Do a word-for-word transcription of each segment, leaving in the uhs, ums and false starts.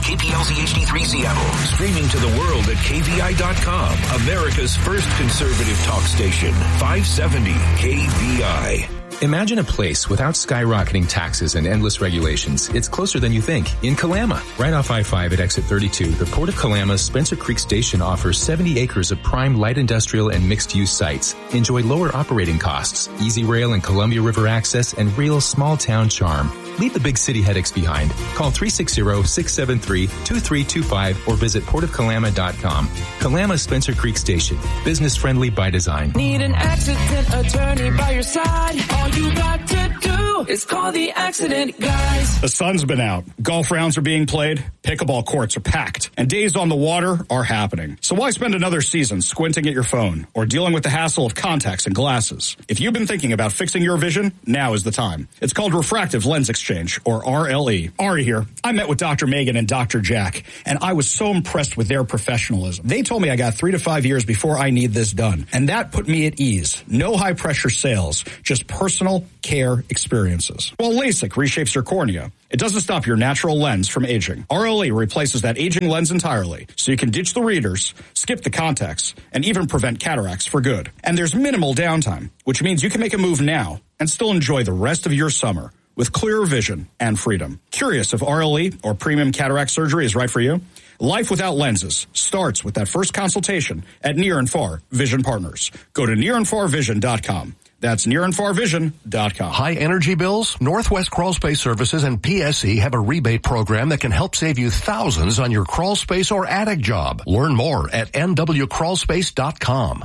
K P L Z H D three Seattle. Streaming to the world at K V I dot com. America's first conservative talk station. five seventy K V I. Imagine a place without skyrocketing taxes and endless regulations. It's closer than you think. In Kalama, right off I five at exit thirty-two, the Port of Kalama's Spencer Creek Station offers seventy acres of prime light industrial and mixed-use sites. Enjoy lower operating costs, easy rail and Columbia River access, and real small-town charm. Leave the big city headaches behind. Call three six zero, six seven three, two three two five or visit port of kalama dot com. Kalama Spencer Creek Station. Business-friendly by design. Need an accident attorney by your side. All you got to do is call the accident guys. The sun's been out. Golf rounds are being played. Pickleball courts are packed. And days on the water are happening. So why spend another season squinting at your phone or dealing with the hassle of contacts and glasses? If you've been thinking about fixing your vision, now is the time. It's called Refractive Lens Exchange, or R L E. Ari here. I met with Doctor Megan and Doctor Jack, and I was so impressed with their professionalism. They told me I got three to five years before I need this done, and that put me at ease. No high-pressure sales, just personal care experiences. While LASIK reshapes your cornea, it doesn't stop your natural lens from aging. R L E replaces that aging lens entirely, so you can ditch the readers, skip the contacts, and even prevent cataracts for good. And there's minimal downtime, which means you can make a move now and still enjoy the rest of your summer with clearer vision and freedom. Curious if R L E or premium cataract surgery is right for you? Life without lenses starts with that first consultation at Near and Far Vision Partners. Go to near and far vision dot com. That's near and far vision dot com. High energy bills? Northwest Crawl Space Services and P S E have a rebate program that can help save you thousands on your crawl space or attic job. Learn more at n w crawl space dot com.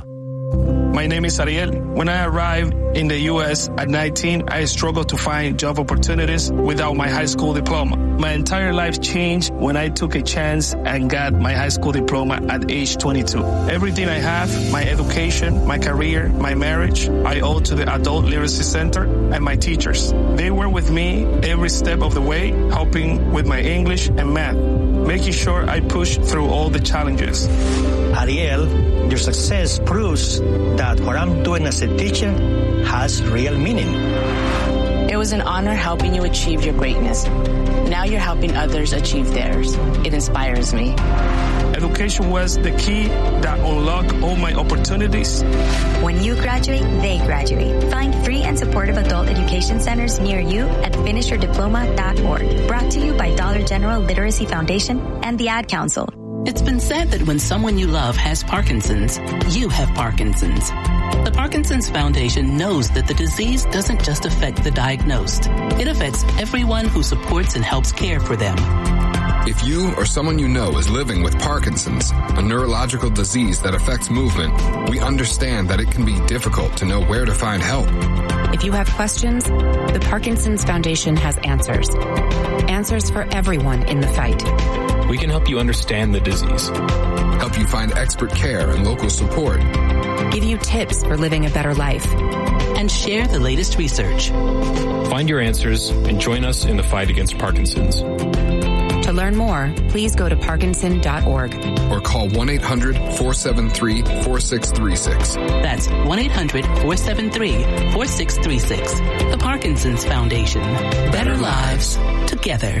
My name is Ariel. When I arrived in the U S at nineteen, I struggled to find job opportunities without my high school diploma. My entire life changed when I took a chance and got my high school diploma at age twenty-two. Everything I have, my education, my career, my marriage, I owe to the Adult Literacy Center and my teachers. They were with me every step of the way, helping with my English and math, making sure I pushed through all the challenges. Ariel, your success proves that what I'm doing as a teacher has real meaning. It was an honor helping you achieve your greatness. Now you're helping others achieve theirs. It inspires me. Education was the key that unlocked all my opportunities. When you graduate, they graduate. Find free and supportive adult education centers near you at finish your diploma dot org. Brought to you by Dollar General Literacy Foundation and the Ad Council. It's been said that when someone you love has Parkinson's, you have Parkinson's. The Parkinson's Foundation knows that the disease doesn't just affect the diagnosed. It affects everyone who supports and helps care for them. If you or someone you know is living with Parkinson's, a neurological disease that affects movement, we understand that it can be difficult to know where to find help. If you have questions, the Parkinson's Foundation has answers. Answers for everyone in the fight. We can help you understand the disease. Help you find expert care and local support. Give you tips for living a better life. And share the latest research. Find your answers and join us in the fight against Parkinson's. To learn more, please go to parkinson dot org. Or call one eight hundred, four seven three, four six three six. That's one eight hundred, four seven three, four six three six. The Parkinson's Foundation. Better lives together.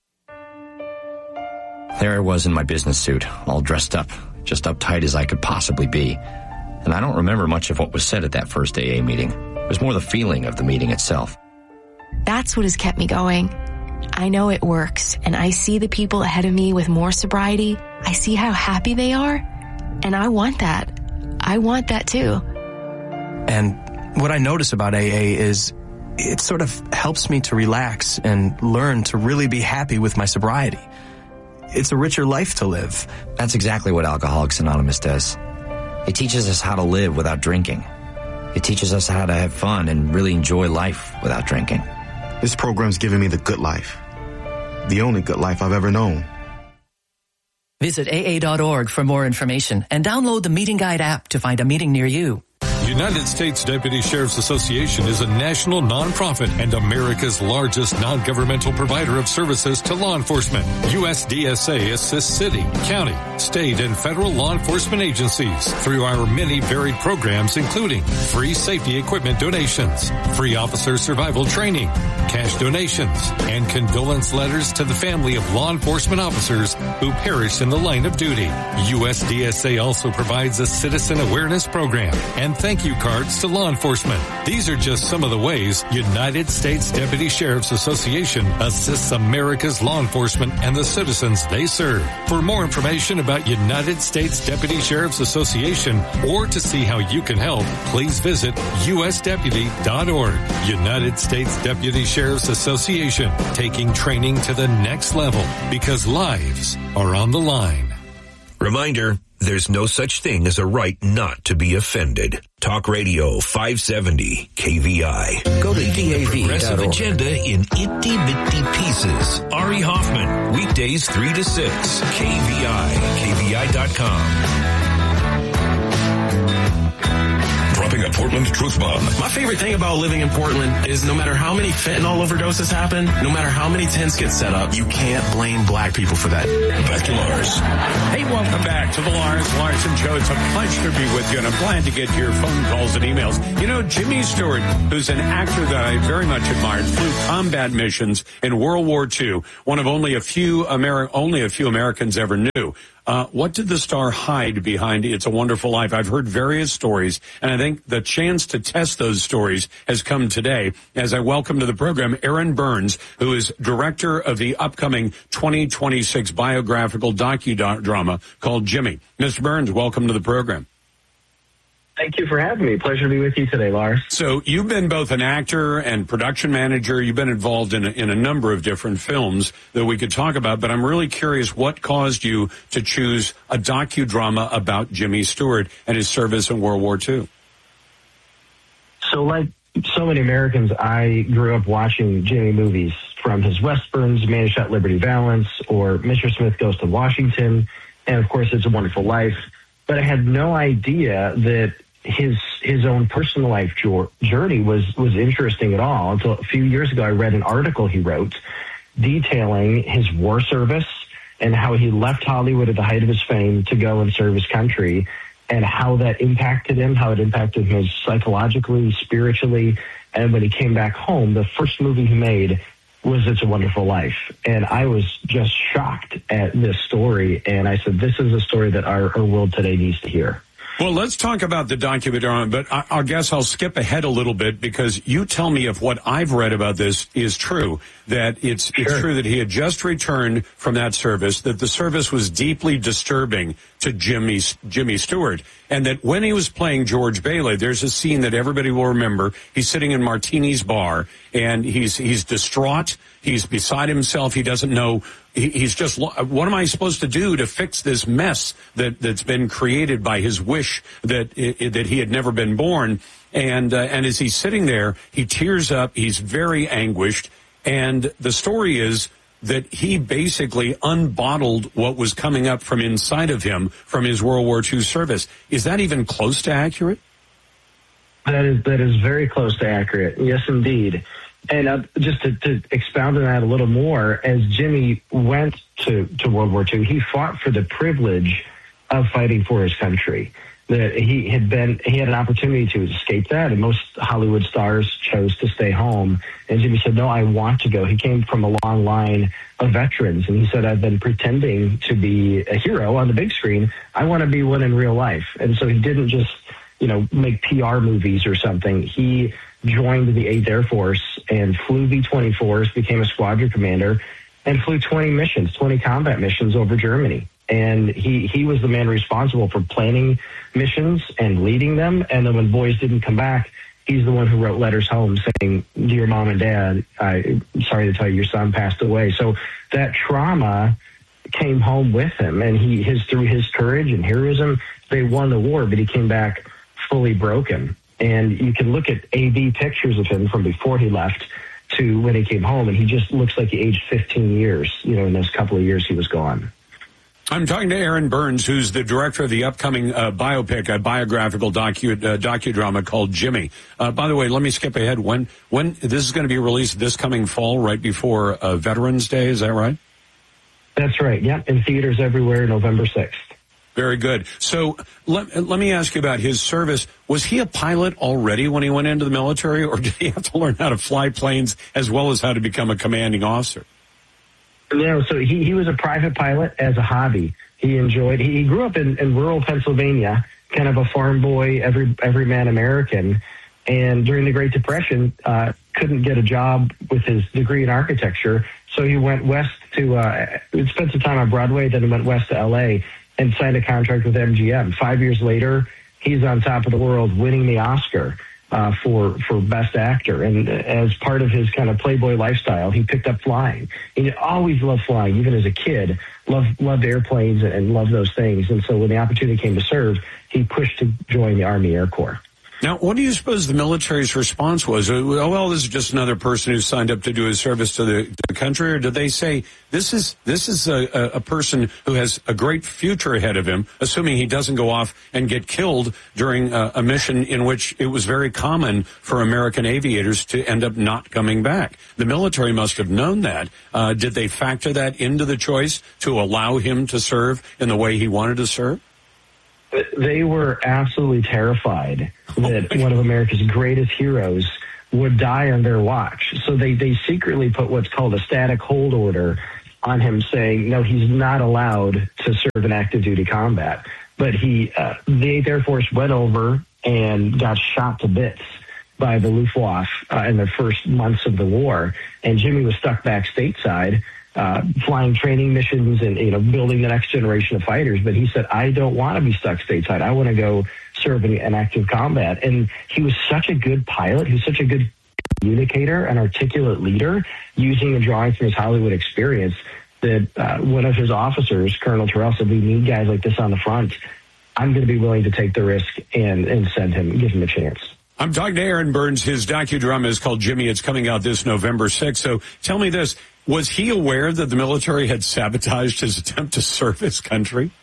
There I was in my business suit, all dressed up, just uptight as I could possibly be. And I don't remember much of what was said at that first A A meeting. It was more the feeling of the meeting itself. That's what has kept me going. I know it works, and I see the people ahead of me with more sobriety. I see how happy they are, and I want that. I want that too. And what I notice about A A is it sort of helps me to relax and learn to really be happy with my sobriety. It's a richer life to live. That's exactly what Alcoholics Anonymous does. It teaches us how to live without drinking. It teaches us how to have fun and really enjoy life without drinking. This program's given me the good life. The only good life I've ever known. Visit A A dot org for more information and download the Meeting Guide app to find a meeting near you. United States Deputy Sheriff's Association is a national nonprofit and America's largest non-governmental provider of services to law enforcement. U S D S A assists city, county, state, and federal law enforcement agencies through our many varied programs, including free safety equipment donations, free officer survival training, cash donations, and condolence letters to the family of law enforcement officers who perish in the line of duty. U S D S A also provides a citizen awareness program and thank you cards to law enforcement. These are just some of the ways United States Deputy Sheriff's Association assists America's law enforcement and the citizens they serve. For more information about United States Deputy Sheriff's Association or to see how you can help, please visit U S deputy dot org. United States Deputy Sheriff's Association, taking training to the next level because lives are on the line. Reminder, there's no such thing as a right not to be offended. Talk Radio five seventy K V I. Go to the Progressive Agenda in itty-bitty pieces. Ari Hoffman, weekdays three to six. K V I, K V I dot com. Dropping a Portland truth bomb. My favorite thing about living in Portland is no matter how many fentanyl overdoses happen, no matter how many tents get set up, you can't blame black people for that. Back to Lars. Hey, welcome back to the Lars Larson Show. It's a pleasure to be with you, and I'm glad to get your phone calls and emails. You know, Jimmy Stewart, who's an actor that I very much admired, flew combat missions in World War Two, one of only a few Ameri- only a few Americans ever knew. Uh, what did the star hide behind It's a Wonderful Life? I've heard various stories, and I think the chance to test those stories has come today as I welcome to the program Aaron Burns, who is director of the upcoming twenty twenty-six biographical docudrama called Jimmy. Mister Burns, welcome to the program. Thank you for having me. Pleasure to be with you today, Lars. So you've been both an actor and production manager. You've been involved in a, in a number of different films that we could talk about, but I'm really curious what caused you to choose a docudrama about Jimmy Stewart and his service in World War Two. So like so many Americans, I grew up watching Jimmy movies, from his Westerns, Man Who Shot Liberty Valance, or Mister Smith Goes to Washington, and of course It's a Wonderful Life. But I had no idea that his his own personal life journey was was interesting at all until a few years ago I read an article he wrote detailing his war service and how he left Hollywood at the height of his fame to go and serve his country, and how that impacted him, how it impacted him psychologically, spiritually. And when he came back home, the first movie he made was It's a Wonderful Life. And I was just shocked at this story. And I said, this is a story that our, our world today needs to hear. Well, let's talk about the documentary, but I, I guess I'll skip ahead a little bit because you tell me if what I've read about this is true, that it's, sure. it's true that he had just returned from that service, that the service was deeply disturbing to Jimmy, Jimmy Stewart, and that when he was playing George Bailey, there's a scene that everybody will remember. He's sitting in Martini's bar, and he's he's distraught. He's beside himself. He doesn't know. He, he's just, what am I supposed to do to fix this mess that, that's been created by his wish that that he had never been born? And uh, and as he's sitting there, he tears up. He's very anguished. And the story is that he basically unbottled what was coming up from inside of him from his World War Two service. Is that even close to accurate? That is that is very close to accurate. Yes, indeed. And uh, just to, to expound on that a little more, as Jimmy went to, to World War Two, he fought for the privilege of fighting for his country. That he had been, he had an opportunity to escape that, and most Hollywood stars chose to stay home. And Jimmy said, no, I want to go. He came from a long line of veterans, and he said, I've been pretending to be a hero on the big screen. I want to be one in real life. And so he didn't just, you know, make P R movies or something. He joined the eighth Air Force and flew B twenty-fours, became a squadron commander, and flew twenty missions, twenty combat missions over Germany. And he, he was the man responsible for planning missions and leading them. And then when boys didn't come back, he's the one who wrote letters home saying, dear mom and dad, I'm sorry to tell you your son passed away. So that trauma came home with him, and he his through his courage and heroism, they won the war, but he came back fully broken. And you can look at A B pictures of him from before he left to when he came home, and he just looks like he aged fifteen years, you know, in those couple of years he was gone. I'm talking to Aaron Burns, who's the director of the upcoming uh, biopic, a biographical docu uh, docudrama called Jimmy. Uh, by the way, let me skip ahead. When when this is going to be released this coming fall, right before uh, Veterans Day, is that right? That's right. Yep, in theaters everywhere, November sixth. Very good. So let, let me ask you about his service. Was he a pilot already when he went into the military, or did he have to learn how to fly planes as well as how to become a commanding officer? No, so he, he was a private pilot as a hobby. He enjoyed, he, he grew up in, in rural Pennsylvania, kind of a farm boy, every everyman American. And during the Great Depression, uh, couldn't get a job with his degree in architecture. So he went west to, uh, spent some time on Broadway, then went west to L A and signed a contract with M G M. Five years later, he's on top of the world, winning the Oscar uh, for for Best Actor. And as part of his kind of playboy lifestyle, he picked up flying. He always loved flying, even as a kid. Loved loved airplanes and loved those things. And so when the opportunity came to serve, he pushed to join the Army Air Corps. Now, what do you suppose the military's response was? Oh, well, this is just another person who signed up to do his service to the, to the country, or did they say this is this is a, a person who has a great future ahead of him, assuming he doesn't go off and get killed during a, a mission in which it was very common for American aviators to end up not coming back? The military must have known that. Uh, did they factor that into the choice to allow him to serve in the way he wanted to serve? They were absolutely terrified that one of America's greatest heroes would die on their watch. So they, they secretly put what's called a static hold order on him, saying, no, he's not allowed to serve in active duty combat. But he, uh, the eighth Air Force went over and got shot to bits by the Luftwaffe uh, in the first months of the war. And Jimmy was stuck back stateside, Uh, flying training missions and, you know, building the next generation of fighters. But he said, I don't want to be stuck stateside. I want to go serve in, in active combat. And he was such a good pilot. He was such a good communicator, an articulate leader, using and drawing from his Hollywood experience, that uh, one of his officers, Colonel Terrell, said, we need guys like this on the front. I'm going to be willing to take the risk and, and send him, give him a chance. I'm talking to Aaron Burns. His docudrama is called Jimmy. It's coming out this November sixth. So tell me this. Was he aware that the military had sabotaged his attempt to serve his country?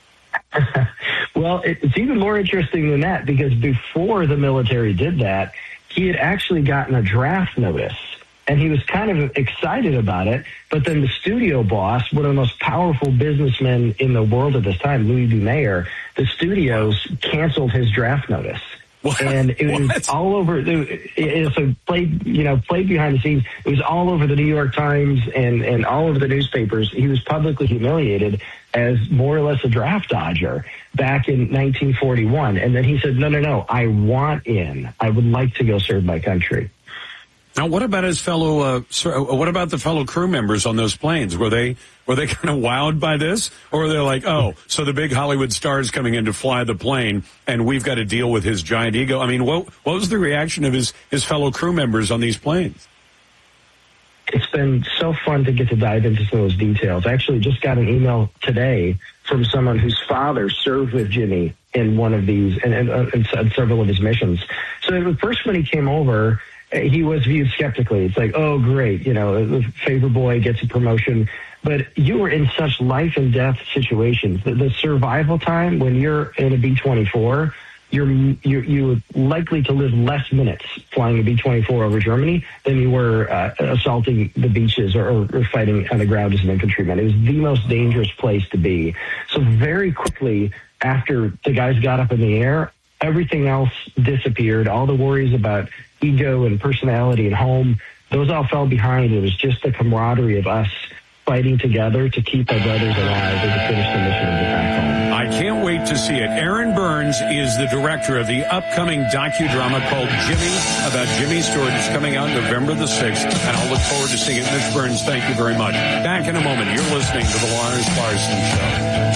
Well, it's even more interesting than that, because before the military did that, he had actually gotten a draft notice, and he was kind of excited about it. But then the studio boss, one of the most powerful businessmen in the world at this time, Louis B. Mayer, the studios canceled his draft notice. What? And it was what? all over. It, it, so played, you know, played behind the scenes. It was all over the New York Times and and all over the newspapers. He was publicly humiliated as more or less a draft dodger back in nineteen forty-one. And then he said, "No, no, no. I want in. I would like to go serve my country." Now, what about his fellow? Uh, what about the fellow crew members on those planes? Were they were they kind of wowed by this, or were they like, "Oh, so the big Hollywood star's coming in to fly the plane, and we've got to deal with his giant ego"? I mean, what what was the reaction of his his fellow crew members on these planes? It's been so fun to get to dive into some of those details. I actually just got an email today from someone whose father served with Jimmy in one of these and, and, and several of his missions. So at first, when he came over, he was viewed skeptically. It's like, oh, great, you know, the favor boy gets a promotion. But you were in such life and death situations. The, the survival time when you're in a B twenty-four, you're, you're you're likely to live less minutes flying a B twenty-four over Germany than you were uh, assaulting the beaches or, or, or fighting on the ground as an infantryman. It was the most dangerous place to be. So very quickly after the guys got up in the air, everything else disappeared. All the worries about ego and personality and home, those all fell behind. It was just the camaraderie of us fighting together to keep our brothers alive and to finish the mission and get back home. I can't wait to see it. Aaron Burns is the director of the upcoming docudrama called Jimmy, about Jimmy Stewart. It's coming out November the sixth, and I'll look forward to seeing it. Miz Burns, thank you very much. Back in a moment. You're listening to the Lars Larson Show.